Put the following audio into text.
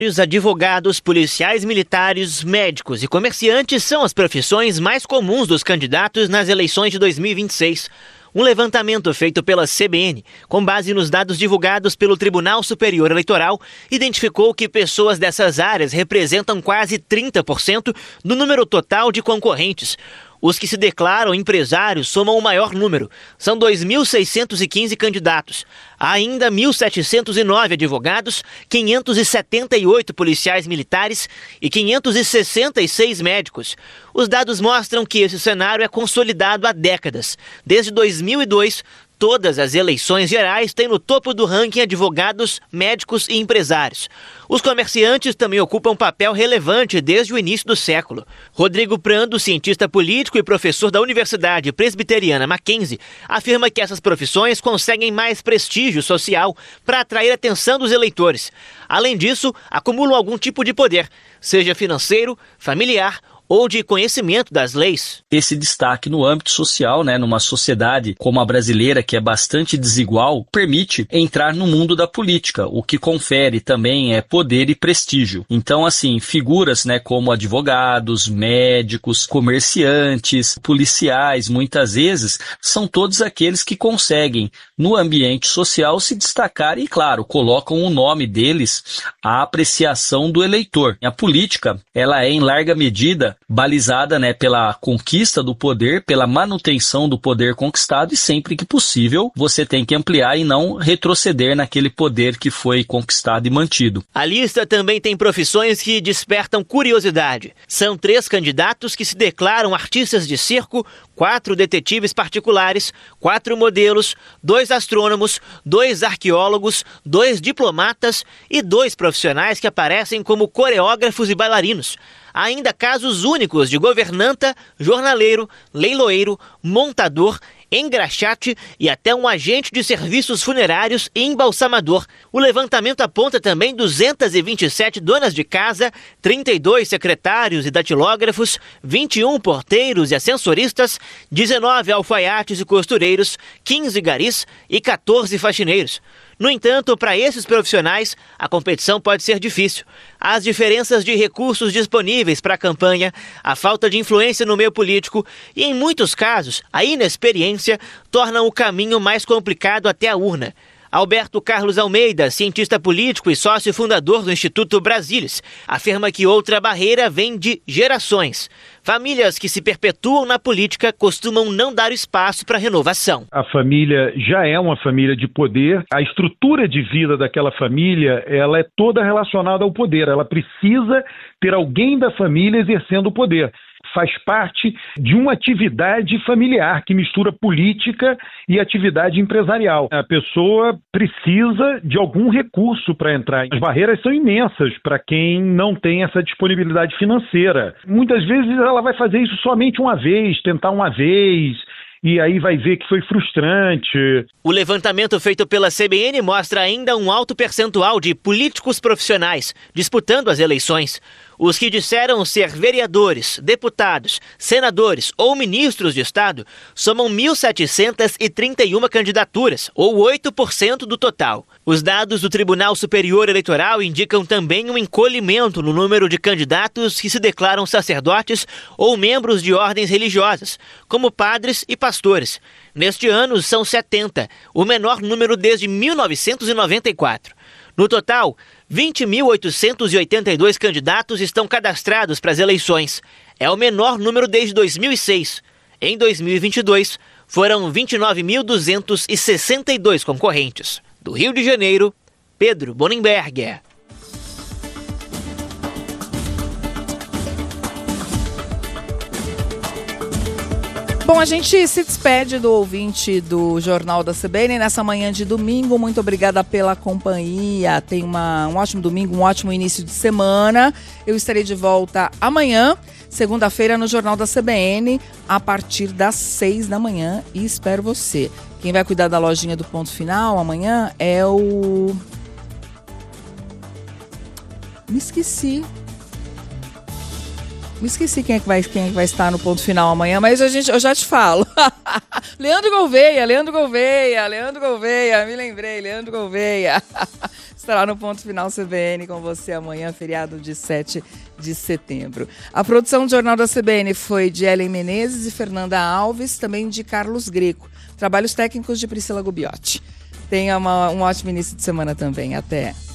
Os advogados, policiais militares, médicos e comerciantes são as profissões mais comuns dos candidatos nas eleições de 2026. Um levantamento feito pela CBN, com base nos dados divulgados pelo Tribunal Superior Eleitoral, identificou que pessoas dessas áreas representam quase 30% do número total de concorrentes. Os que se declaram empresários somam o maior número. São 2.615 candidatos. Há ainda 1.709 advogados, 578 policiais militares e 566 médicos. Os dados mostram que esse cenário é consolidado há décadas. Desde 2002, todas as eleições gerais têm no topo do ranking advogados, médicos e empresários. Os comerciantes também ocupam papel relevante desde o início do século. Rodrigo Prando, cientista político e professor da Universidade Presbiteriana Mackenzie, afirma que essas profissões conseguem mais prestígio social para atrair a atenção dos eleitores. Além disso, acumulam algum tipo de poder, seja financeiro, familiar ou de conhecimento das leis. Esse destaque no âmbito social, numa sociedade como a brasileira, que é bastante desigual, permite entrar no mundo da política, o que confere também poder e prestígio. Então, figuras como advogados, médicos, comerciantes, policiais, muitas vezes, são todos aqueles que conseguem, no ambiente social, se destacar e, claro, colocam o nome deles à apreciação do eleitor. A política, ela é, em larga medida, balizada pela conquista do poder, pela manutenção do poder conquistado, e sempre que possível você tem que ampliar e não retroceder naquele poder que foi conquistado e mantido. A lista também tem profissões que despertam curiosidade. São 3 candidatos que se declaram artistas de circo, 4 detetives particulares, 4 modelos, 2 astrônomos, 2 arqueólogos, 2 diplomatas e 2 profissionais que aparecem como coreógrafos e bailarinos. Há ainda casos únicos de governanta, jornaleiro, leiloeiro, montador, engraxate e até um agente de serviços funerários e embalsamador. O levantamento aponta também 227 donas de casa, 32 secretários e datilógrafos, 21 porteiros e ascensoristas, 19 alfaiates e costureiros, 15 garis e 14 faxineiros. No entanto, para esses profissionais, a competição pode ser difícil. As diferenças de recursos disponíveis para a campanha, a falta de influência no meio político e, em muitos casos, a inexperiência tornam o caminho mais complicado até a urna. Alberto Carlos Almeida, cientista político e sócio fundador do Instituto Brasilis, afirma que outra barreira vem de gerações. Famílias que se perpetuam na política costumam não dar espaço para renovação. A família já é uma família de poder. A estrutura de vida daquela família, ela é toda relacionada ao poder. Ela precisa ter alguém da família exercendo o poder. Faz parte de uma atividade familiar que mistura política e atividade empresarial. A pessoa precisa de algum recurso para entrar. As barreiras são imensas para quem não tem essa disponibilidade financeira. Muitas vezes ela vai fazer isso somente uma vez, tentar uma vez, e aí vai ver que foi frustrante. O levantamento feito pela CBN mostra ainda um alto percentual de políticos profissionais disputando as eleições. Os que disseram ser vereadores, deputados, senadores ou ministros de Estado somam 1.731 candidaturas, ou 8% do total. Os dados do Tribunal Superior Eleitoral indicam também um encolhimento no número de candidatos que se declaram sacerdotes ou membros de ordens religiosas, como padres e pastores. Neste ano, são 70, o menor número desde 1994. No total, 20.882 candidatos estão cadastrados para as eleições. É o menor número desde 2006. Em 2022, foram 29.262 concorrentes. Do Rio de Janeiro, Pedro Bonenberger. Bom, a gente se despede do ouvinte do Jornal da CBN nessa manhã de domingo. Muito obrigada pela companhia. Tenha um ótimo domingo, um ótimo início de semana. Eu estarei de volta amanhã, segunda-feira, no Jornal da CBN, a partir das 6 da manhã. E espero você. Quem vai cuidar da lojinha do Ponto Final amanhã é o... Me esqueci quem é que vai estar no Ponto Final amanhã, mas eu já te falo. Leandro Gouveia, me lembrei, Leandro Gouveia. estará no Ponto Final CBN com você amanhã, feriado de 7 de setembro. A produção do Jornal da CBN foi de Ellen Menezes e Fernanda Alves, também de Carlos Greco. Trabalhos técnicos de Priscila Gubiotti. Tenha um ótimo início de semana também. Até.